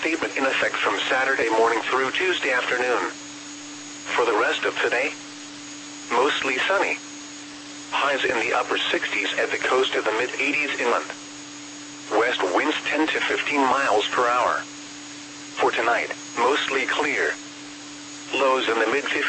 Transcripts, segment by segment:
statement in effect from Saturday morning through Tuesday afternoon. For the rest of today, mostly sunny. Highs in the upper 60s at the coast to the mid-80s inland. West winds 10 to 15 miles per hour. For tonight, mostly clear. Lows in the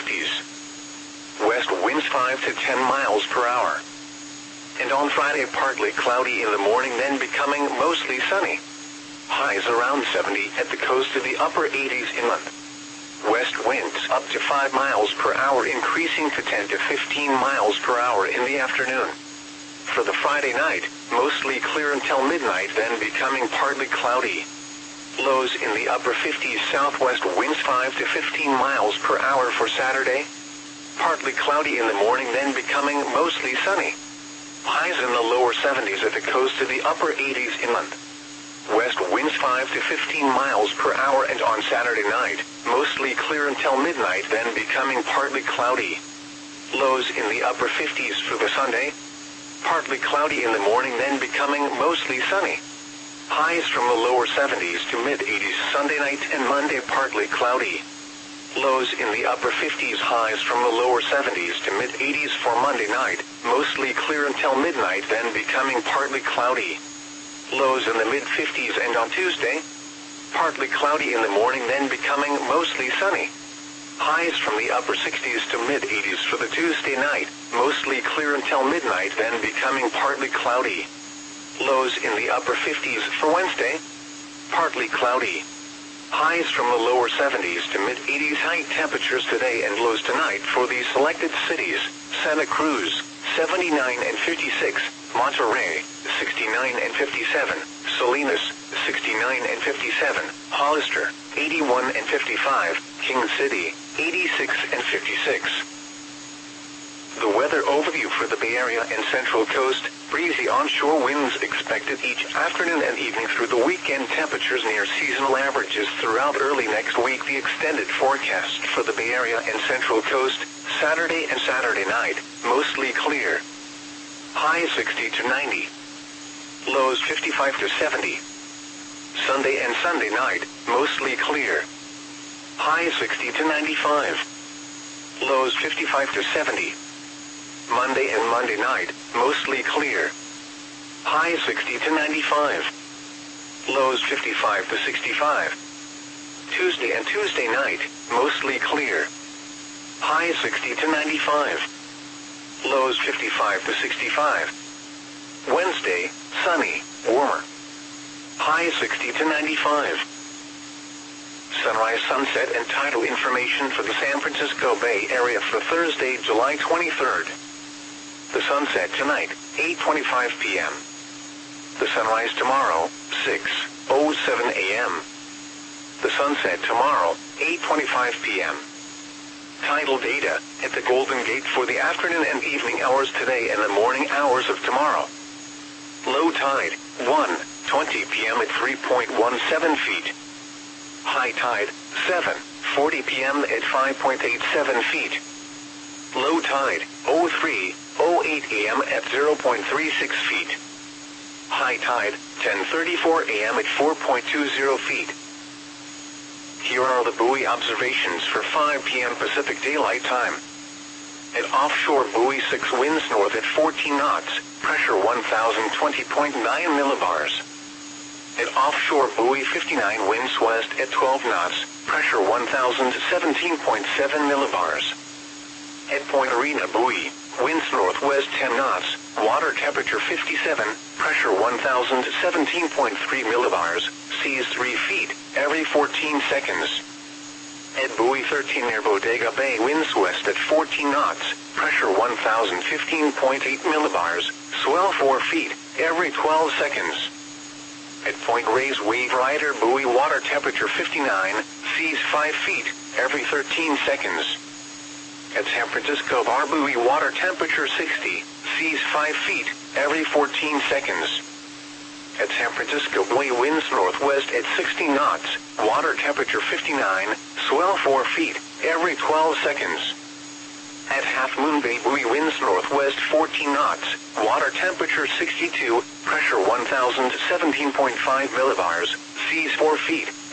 mid-50s. West winds 5 to 10 miles per hour. And on Friday, partly cloudy in the morning, then becoming mostly sunny. Highs around 70 at the coast to the upper 80s inland. West winds up to 5 miles per hour, increasing to 10 to 15 miles per hour in the afternoon. For the Friday night, mostly clear until midnight, then becoming partly cloudy. Lows in the upper 50s, southwest winds 5 to 15 miles per hour for Saturday. Partly cloudy in the morning, then becoming mostly sunny. Highs in the lower 70s at the coast to the upper 80s inland. West winds 5 to 15 miles per hour, and on Saturday night, mostly clear until midnight, then becoming partly cloudy. Lows in the upper 50s for the Sunday. Partly cloudy in the morning, then becoming mostly sunny. Highs from the lower 70s to mid-80s Sunday night, and Monday partly cloudy. Lows in the upper 50s, highs from the lower 70s to mid-80s for Monday night, mostly clear until midnight, then becoming partly cloudy. Lows in the mid-50s, and on Tuesday, partly cloudy in the morning, then becoming mostly sunny. Highs from the upper 60s to mid-80s for the Tuesday night, mostly clear until midnight, then becoming partly cloudy. Lows in the upper 50s for Wednesday, partly cloudy. Highs from the lower 70s to mid-80s. High temperatures today and lows tonight for the selected cities: Santa Cruz, 79 and 56, Monterrey, 69 and 57, Salinas, 69 and 57, Hollister, 81 and 55, King City, 86 and 56. The weather overview for the Bay Area and Central Coast: breezy onshore winds expected each afternoon and evening through the weekend. Temperatures near seasonal averages throughout early next week. The extended forecast for the Bay Area and Central Coast: Saturday and Saturday night, mostly clear. Highs 60 to 90. Lows 55 to 70. Sunday and Sunday night, mostly clear. Highs 60 to 95. Lows 55 to 70. Monday and Monday night, mostly clear. Highs 60 to 95. Lows 55 to 65. Tuesday and Tuesday night, mostly clear. Highs 60 to 95. Lows 55 to 65. Wednesday, sunny, warmer. Highs 60 to 95. Sunrise, sunset, and tidal information for the San Francisco Bay Area for Thursday, July 23rd. The sunset tonight, 8:25 p.m. The sunrise tomorrow, 6:07 a.m. The sunset tomorrow, 8:25 p.m. Tidal data at the Golden Gate for the afternoon and evening hours today and the morning hours of tomorrow. Low tide, 1:20 p.m. at 3.17 feet. High tide, 7:40 p.m. at 5.87 feet. Low tide, 03:08 a.m. at 0.36 feet. High tide, 10:34 a.m. at 4.20 feet. Here are the buoy observations for 5 p.m. Pacific Daylight Time. At offshore buoy 6, winds north at 14 knots, pressure 1020.9 millibars. At offshore buoy 59, winds west at 12 knots, pressure 1017.7 millibars. At Point Arena buoy, winds northwest 10 knots, water temperature 57, pressure 1017.3 millibars, seas 3 feet, every 14 seconds. At buoy 13 near Bodega Bay, winds west at 14 knots, pressure 1015.8 millibars, swell 4 feet, every 12 seconds. At Point Reyes Wave Rider buoy, water temperature 59, seas 5 feet, every 13 seconds. At San Francisco Bar buoy, water temperature 60, seas 5 feet, every 14 seconds. At San Francisco buoy, winds northwest at 60 knots, water temperature 59, swell 4 feet, every 12 seconds. At Half Moon Bay buoy, winds northwest 14 knots, water temperature 62, pressure 1017.5 millibars, seas 4 feet,